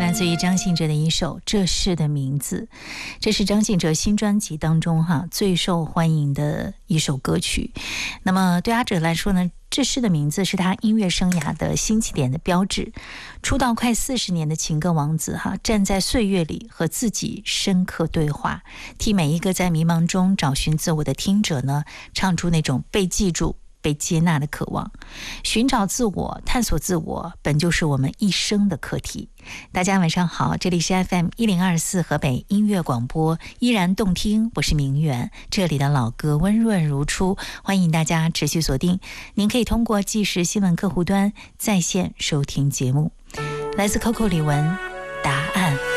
来自于张信哲的一首《这是的名字》，这是张信哲新专辑当中最受欢迎的一首歌曲。那么对阿哲来说呢，这是的名字是他音乐生涯的新起点的标志。出道快40年的情歌王子站在岁月里和自己深刻对话，替每一个在迷茫中找寻自我的听者呢，唱出那种被记住被接纳的渴望。寻找自我，探索自我，本就是我们一生的课题。大家晚上好，这里是 FM1024 河北音乐广播，依然动听，我是明媛，这里的老歌温润如初，欢迎大家持续锁定。您可以通过即时新闻客户端在线收听节目。来自 Coco 李玟，答案。